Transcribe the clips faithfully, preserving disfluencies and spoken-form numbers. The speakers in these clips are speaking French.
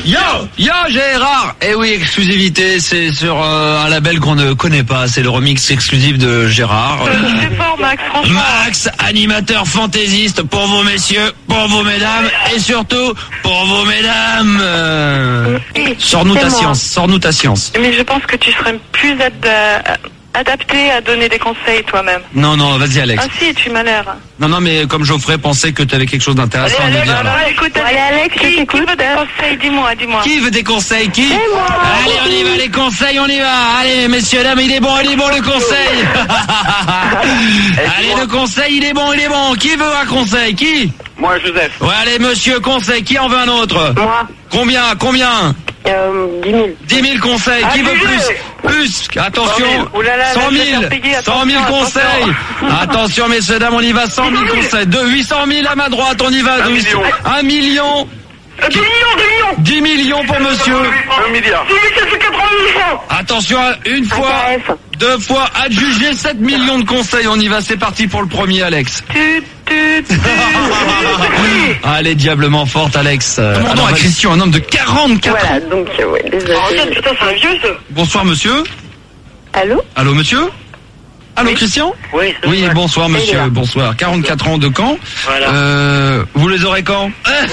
Yo Yo Gérard. Eh oui, exclusivité, c'est sur euh, un label qu'on ne connaît pas, c'est le remix exclusif de Gérard. C'est fort Max, franchement. Max, animateur fantaisiste pour vous messieurs, pour vous mesdames et surtout pour vous mesdames. Euh... Oui, Sors-nous ta c'est moi. science, sors-nous ta science. Mais je pense que tu serais plus ad- adapté à donner des conseils toi-même. Non, non, vas-y Alex. Ah si, tu m'as l'air. Non, non, mais comme Geoffrey pensait que tu avais quelque chose d'intéressant à nous dire là. allez, écoute, allez, Alex, qui, qui veut des conseils? Dis-moi, dis-moi. Qui veut des conseils? Qui? C'est moi. Allez, on y va, les conseils, on y va. Allez, messieurs, dames, il est bon, il est bon le conseil. Allez, le conseil, il est bon, il est bon. Qui veut un conseil? Qui? Moi, Joseph. Ouais, allez, monsieur, conseil. Qui en veut un autre? Moi. Combien? Combien? Euh, dix mille. dix mille conseils. Qui veut plus? Plus. Attention. cent mille. cent mille conseils. Attention, messieurs, dames, on y va. cent mille conseils. De huit cent mille à ma droite, on y va. Un million. Un million. dix millions, dix millions. dix millions pour monsieur. Un milliard. dix mille sept cent quatre-vingt mille francs. Attention, une fois, deux fois, adjugé sept millions de conseils. On y va, c'est parti pour le premier, Alex. Tu, tu, tu. Allez, diablement forte, Alex. Demandons à Christian, un homme de quarante-quatre Voilà, ans. donc, euh, ouais, désolé. Putain, c'est un vieux, ça. Bonsoir, monsieur. Allô? Allô, monsieur. Allô, Oui. Christian. Oui, c'est Oui, vrai. bonsoir, Il est monsieur. là. Bonsoir. quarante-quatre ans de Caen. Voilà. Euh, vous les aurez quand?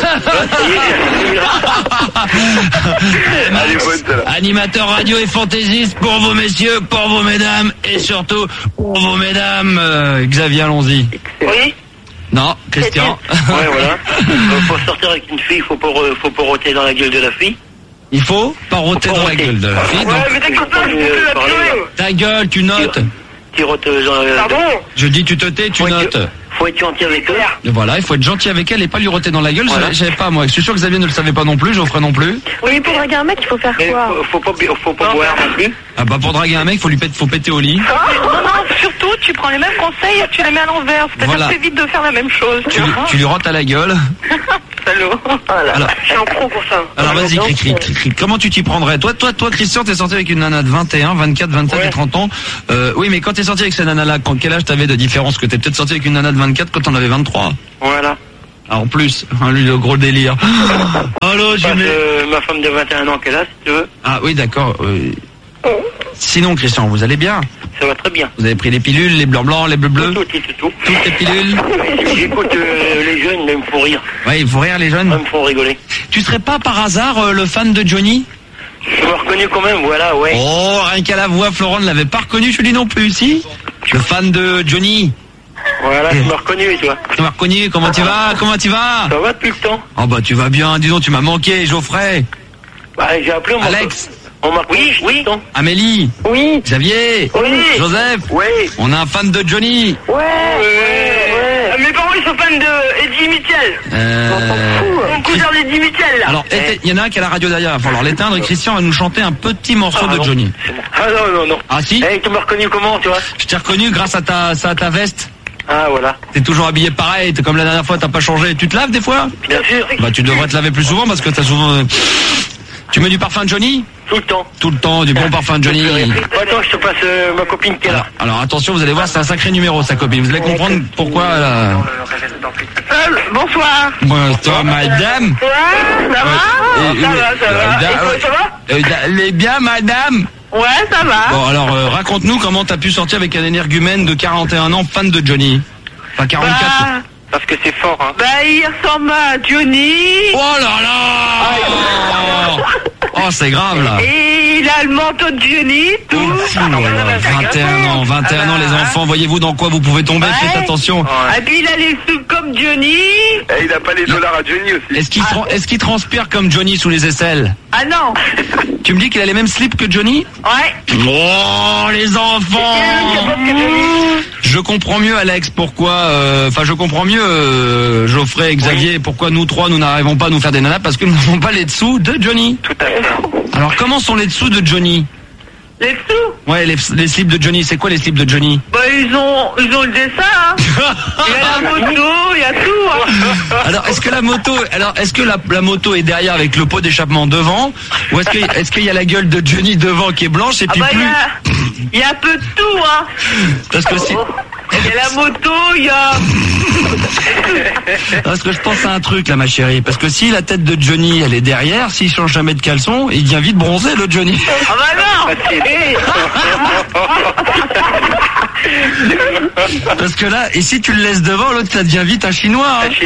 Allez, bonne celle-là. Animateur radio et fantaisiste pour vos messieurs, pour vos mesdames et surtout pour vos mesdames. Euh, Xavier, allons-y. Oui? Non, Christian. Ouais, voilà. Euh, Pour sortir avec une fille, faut pas, re- faut pas roter dans la gueule de la fille. Il faut pas roter Faut pas dans la roter. gueule de la fille. donc, mais t'es content, je peux plus la tuer. ta gueule, tu notes. Tu rotes dans la... Pardon? Je dis tu te tais, tu Faut notes. être, faut être gentil avec eux. Et voilà, il faut être gentil avec elle et pas lui roter dans la gueule. Voilà. Je savais pas moi. Je suis sûr que Xavier ne le savait pas non plus, Geoffrey non plus. Oui, pour draguer un mec, il faut faire Mais quoi? faut, faut pas, bu- faut pas boire non plus. Ah bah pour draguer un mec, faut lui péter, faut péter au lit. Non, non, surtout, tu prends les mêmes conseils et tu les mets à l'envers. C'est-à-dire Voilà. que t'évites de faire la même chose. Tu, lui- tu lui rotes à la gueule. Salaud. Voilà. Alors- Je suis un pro pour ça. Alors vas-y, cri, cri, cri, cri. Comment tu t'y prendrais? Toi, toi, toi, Christian, t'es sorti avec une nana de vingt et un, vingt-quatre, vingt-sept Ouais. et trente ans. Euh, oui, mais quand t'es sorti avec cette nana-là, quand- quel âge t'avais de différence? Que t'es peut-être sorti avec une nana de vingt-quatre quand t'en avais vingt-trois. Voilà. Ah, en plus, hein, lui, le gros délire. Allô, Parce Jimmy. que ma femme de vingt et un ans qu'elle a, si tu veux, Ah oui, d'accord. euh. Sinon, Christian, vous allez bien? ça va très bien. Vous avez pris les pilules, les blancs blancs, les bleus bleus? Tout, tout, tout, tout. Toutes les pilules? J'écoute euh, les jeunes, ils me font rire. Ouais, il faut rire, les Ils jeunes. me font rigoler. Tu serais pas par hasard euh, le fan de Johnny? Je me reconnais quand même, voilà, ouais. Oh, rien qu'à la voix, Florent ne l'avait pas reconnu, je lui non plus, si? Le fan de Johnny. Voilà, je me reconnais, tu vois. Tu m'as reconnu, comment tu vas? Comment tu vas? Ça va depuis le temps. Oh bah tu vas bien, dis donc, tu m'as manqué, Geoffrey. Bah, j'ai appelé, on m'a... Alex. On m'a oui, oui. Amélie. Oui. Xavier. Oui. Joseph. Oui. On a un fan de Johnny. Ouais. Ouais. Mes parents, ils sont fans de Eddie Mitchell. Euh... Mon cousin d'Eddie Mitchell, là. Alors, éte- il y en a un qui a la radio derrière, il va falloir l'éteindre et Christian va nous chanter un petit morceau Ah, de non. Johnny. Ah non, non, non. Ah si? Eh, tu m'as reconnu comment, tu vois? Je t'ai reconnu grâce à ta, ça, à ta veste. Ah, voilà. T'es toujours habillé pareil, t'es comme la dernière fois, t'as pas changé. Tu te laves des fois? Bien sûr. Bah tu devrais te laver plus souvent parce que t'as souvent... euh, Tu mets du parfum de Johnny? Tout le temps. Tout le temps, du bon parfum de Johnny. Attends, je te passe euh, ma copine qui est Alors, là. alors attention, vous allez voir, c'est un sacré numéro sa copine. Vous allez comprendre pourquoi... euh, Bonsoir. Bonsoir madame. Ouais, ça va? Euh, Ça euh, va, ça va. euh, Et toi, ça va? Euh, Elle est bien madame. Ouais, ça va. Bon alors euh, raconte-nous comment t'as pu sortir avec un énergumène de quarante et un ans fan de Johnny. Enfin quarante-quatre. Bah, Parce que c'est fort, hein. bah, il ressemble à Johnny. Oh là là. Oh c'est grave là. Et il a le manteau de Johnny, tout. Oh là là, vingt et un ans, vingt et un ans les enfants, voyez-vous dans quoi vous pouvez tomber, Ouais. faites attention. Et puis il a les sous comme Johnny. Eh, il a pas les dollars à Johnny aussi. Est-ce qu'il tran- est-ce qu'il transpire comme Johnny sous les aisselles? Ah non. Tu me dis qu'il a les mêmes slips que Johnny? Ouais. Oh les enfants. Je comprends mieux Alex pourquoi, euh, enfin je comprends mieux euh, Geoffrey et Xavier pourquoi nous trois nous n'arrivons pas à nous faire des nanas parce que nous n'avons pas les dessous de Johnny. Tout à fait. Alors comment sont les dessous de Johnny? Les sous. Ouais les, les slips de Johnny, c'est quoi les slips de Johnny? Bah ils ont, ils ont le dessin. Hein. Il y a la moto, il y a tout. Hein. Alors est-ce que la moto, alors est-ce que la, la moto est derrière avec le pot d'échappement devant ou est-ce que est-ce qu'il y a la gueule de Johnny devant qui est blanche et Ah puis bah il y plus a, il y a un peu de tout. Hein. parce que si Il y a la moto, il y a... Parce que je pense à un truc là, ma chérie. Parce que si la tête de Johnny, elle est derrière, s'il change jamais de caleçon, il devient vite bronzé, le Johnny. Ah bah non. Parce que là, et si tu le laisses devant, l'autre, ça devient vite un chinois. Hein.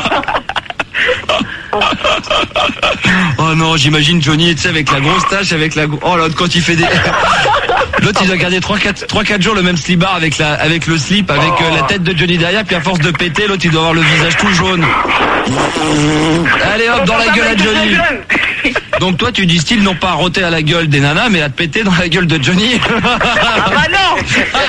Oh non, j'imagine Johnny, tu sais, avec la grosse tache, avec la... Oh l'autre, quand il fait des... L'autre, il doit garder trois quatre jours le même slibard avec la, avec le slip, avec euh, la tête de Johnny derrière, puis à force de péter, l'autre, il doit avoir le visage tout jaune. Allez hop, dans la gueule à Johnny. Donc toi, tu dis style, non pas à roter à la gueule des nanas, mais à te péter dans la gueule de Johnny. Ah bah non.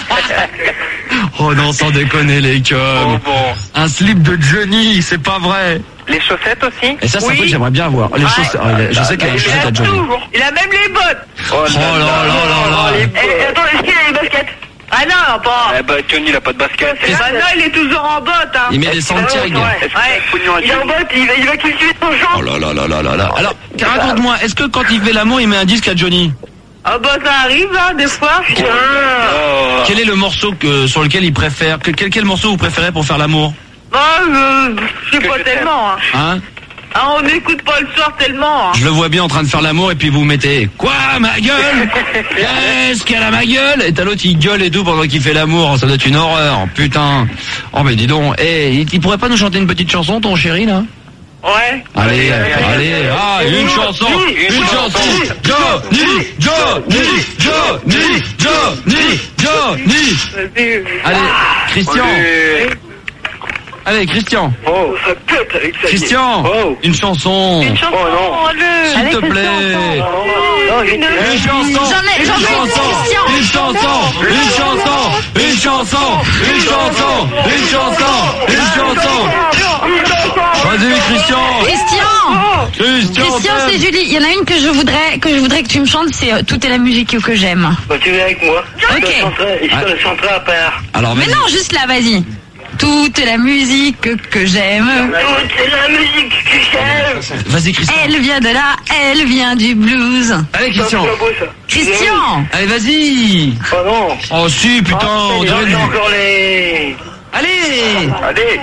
Oh non, sans déconner, les cums. Oh, bon. Un slip de Johnny, c'est pas vrai. Les chaussettes aussi? Et ça, c'est Oui. un truc que j'aimerais bien avoir. Les Ouais. chaussettes, ah, il a- je sais qu'il y a les Il chaussettes a à Johnny. tout. Il a même les bottes. Oh là là là là là. Et, attends, est-ce qu'il a les baskets? Ah non, pas. Eh bah, Johnny, il a pas de basket. Bah non, il est toujours en bottes. Hein. Il met des Santiago. Ouais. Est-ce qu'il a le pognon à Il est en Johnny? bottes, il va, il va cultiver son champ. Oh là là là là là là. Alors, raconte-moi, est-ce que quand il fait l'amour, il met un disque à Johnny? Ah bah ça arrive, hein, des fois. Putain. Oh. Quel est le morceau que, sur lequel il préfère que- quel, quel morceau vous préférez pour faire l'amour? Bah, euh, je sais Que pas je tellement. Hein. Hein? Ah, on n'écoute pas le soir tellement. Hein. Je le vois bien en train de faire l'amour et puis vous mettez quoi, ma gueule? Qu'est-ce qu'elle a ma gueule? Et t'as l'autre, il gueule et tout pendant qu'il fait l'amour. Ça doit être une horreur, putain. Oh mais dis donc, eh, il, il pourrait pas nous chanter une petite chanson, ton chéri là? Ouais. Allez, allez, ah, une chanson, une chanson. Johnny, Johnny, Johnny, Johnny, Johnny. Vas-y. Allez, Christian. Allez. Allez, Christian. Oh, ça pète avec ça. Christian, Oh. une chanson. Une chanson, Oh, non. allez. S'il te plaît. Non, j'ai Une- Une chanson, J'en ai- une j'en ai une, chanson, Christian. une chanson, une chanson, une chanson, une chanson, une chanson, une chanson. Vas-y, Christian. Christian Christian, Christian, c'est Julie. Il y en a une que je voudrais que je voudrais que tu me chantes, c'est euh, Tout est la musique que j'aime. Bah, tu viens avec moi. Ok. Je te la chanterai- je te la chanterai à part. Alors, Mais vas-y. non, juste là, vas-y. Toute la musique que, que j'aime. C'est la musique que j'aime. Vas-y, Christian. Elle vient de là, elle vient du blues. Allez, Christian. C'est pas beau, ça. Christian Allez, vas-y. Oh non. Oh, si, putain, on dirait J'ai du... encore les... Allez. Allez.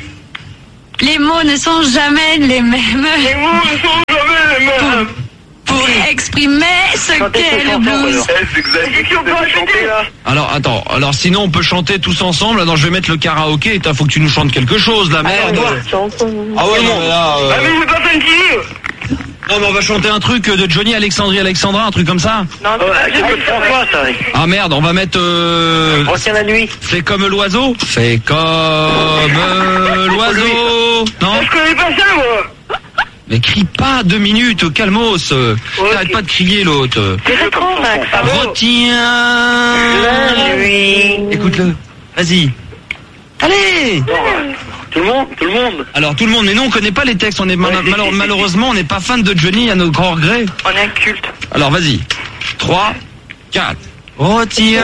Les mots ne sont jamais les mêmes Les mots ne sont jamais les mêmes. pour exprimer ce Chantez qu'est cette le chanson, blues. alors. Eh, c'est Xavier qui Est-ce qu'on peut fait rajouter chanter, là. Alors, attends. Alors, sinon, on peut chanter tous ensemble. Alors, je vais mettre le karaoké. Et t'as, faut que tu nous chantes quelque chose, la merde. Ah ouais, non, mais là... euh, Ah mais j'ai pas fait une fille. Non, mais on va chanter un truc de Johnny Alexandrie Alexandra, un truc comme ça. Non, Oh, c'est que de François, ça. Ah merde, on va mettre... Euh... Retiens la nuit. Fais comme l'oiseau. Fais comme l'oiseau. Non? je connais pas ça, moi. Mais crie pas deux minutes, calmos. T'arrêtes pas de crier l'autre. C'est trop, Max. Retiens La nuit. Écoute-le. Vas-y. Allez. Tout le monde, tout le monde. Alors tout le monde, mais nous on connaît pas les textes, on est mal- Ouais, si, mal- si, si, malheureusement on n'est pas fan de Johnny à nos grands regrets. On est un culte. Alors vas-y. trois, quatre. Retiens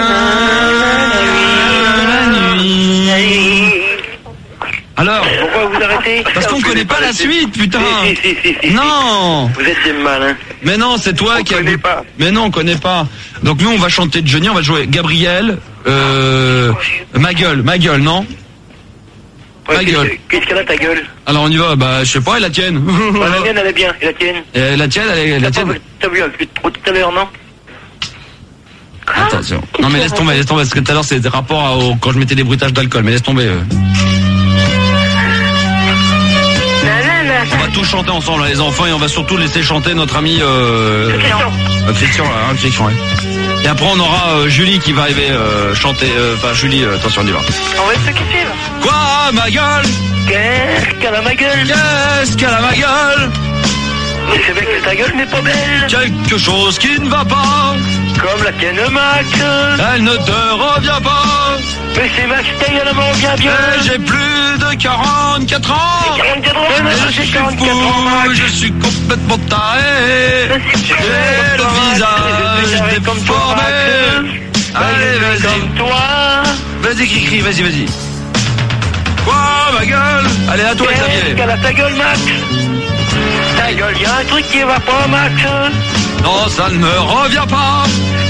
la nuit. Alors, Pourquoi vous arrêtez? parce qu'on connaît pas la suite, putain. Si, si, si, si, si. Non. Vous êtes des malins. Mais non, c'est toi On qui as... connaît pas. Mais non, on connaît pas. Donc nous on va chanter Johnny, on va jouer Gabriel, euh, ma gueule, ma gueule, non? Ouais, Ma qu'est-ce gueule. que- Qu'est-ce qu'elle a, ta gueule? Alors on y va, bah je sais pas, et la tienne. Bah, la mienne, elle est bien. Et la tienne? Et la tienne, elle est la T'as tienne. pas- T'as vu un peu trop tout à l'heure, non? Attention. Non mais laisse tomber, laisse tomber, parce que tout à l'heure c'est des rapports à- au- quand je mettais des bruitages d'alcool, mais laisse tomber. euh. On va tous chanter ensemble, là, les enfants, et on va surtout laisser chanter notre ami euh, euh, Christian, là, hein, Christian, ouais. Et après on aura euh, Julie qui va arriver euh, chanter. euh, Enfin Julie, euh, attention, on y va. On va se kiffer, là. Quoi, ma gueule? Qu'est-ce qu'elle a, ma gueule? Qu'est-ce qu'elle a ma gueule? Mais c'est vrai que ta gueule n'est pas belle. Quelque chose qui ne va pas. Comme la tienne, Max. Elle ne te revient pas. Mais c'est Max, ta gueule, elle m'en vient bien. Et j'ai plus de quarante-quatre ans. quarante-quatre ans, Et Max, je j'ai suis quarante-quatre ans, fou, Max. je suis complètement taré. J'ai le visage déformé. Allez, vas-y. Comme toi. Vas-y, Cricri, vas-y, vas-y. Quoi, ma gueule? Allez, à toi, Qu'est-ce Xavier. qu'elle a, ta gueule, Max? Ta gueule, y a un truc qui va pas, Max. Non, ça ne me revient pas.